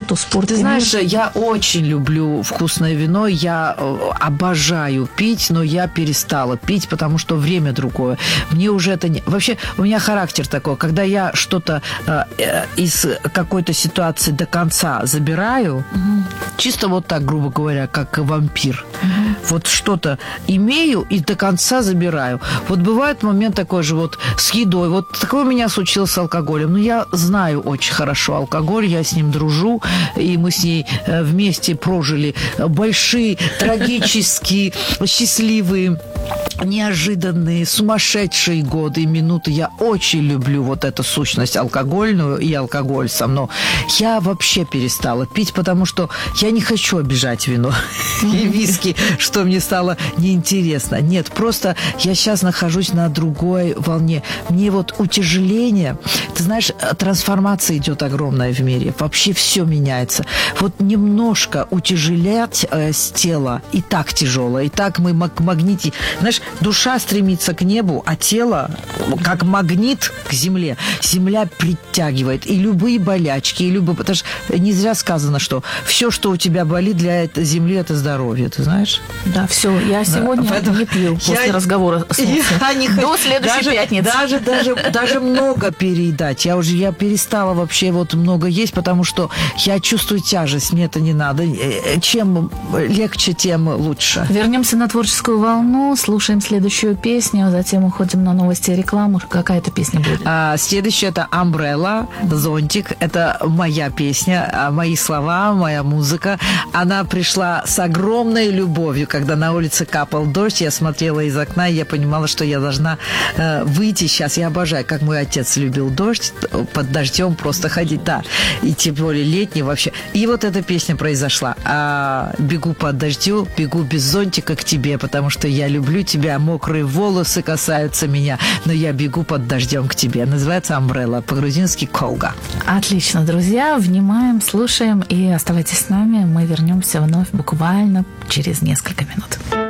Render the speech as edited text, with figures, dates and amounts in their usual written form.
работу, спорт. Ты знаешь, я очень люблю вкусное вино, я обожаю пить, но я перестала пить, потому что время другое. Мне уже это не... Вообще, у меня характер такой, когда я что-то из какой-то ситуации до конца забираю, чисто вот так, грубо говоря, как вампир. Вот что-то имею и до конца забираю. Вот бывает момент такой же вот с едой. Вот такое у меня случилось с алкоголем. Но я знаю очень хорошо алкоголь, я с ним дружу, и мы с ней вместе прожили большие, трагические, счастливые, неожиданные, сумасшедшие годы и минуты. Я очень люблю вот эту сущность алкогольную и алкоголь со мной. Я вообще перестала пить, потому что я не хочу обижать вино и виски, что мне стало неинтересно. Нет, просто я сейчас нахожусь на другой волне. Мне вот утяжеление, ты знаешь, трансформация идет огромная в мире. Вообще все меняется. Вот немножко утяжелять с тела и так тяжело, и так мы магнити. Знаешь, душа стремится к небу, а тело как магнит к земле. Земля притягивает. И любые болячки, и любые... Потому что не зря сказано, что все, что у тебя болит для этой земли, это здоровье. Ты знаешь? Да, все. Я сегодня не пью после разговора с Лусей. До следующей пятницы. Даже много переедать. Я перестала вообще вот много есть, потому что я чувствую тяжесть. Мне это не надо. Чем легче, тем лучше. Вернемся на творческую волну, слушаем следующую песню, затем уходим на новости и рекламу. Какая это песня будет? Следующая это «Umbrella», «Зонтик». Это моя песня, мои слова, моя музыка. Она пришла с огромной любовью. Когда на улице капал дождь, я смотрела из окна, и я понимала, что я должна выйти сейчас. Я обожаю, как мой отец любил дождь, под дождем просто ходить, да. И тем более летний вообще. И вот эта песня произошла. «Бегу под дождю, бегу без зонтика к тебе, потому что я люблю тебя, мокрые волосы касаются меня, но я бегу под дождем к тебе». Называется «Umbrella», по-грузински «Колга». Отлично, друзья, внимаем, слушаем и оставайтесь с нами. Мы вернемся вновь буквально через несколько минут.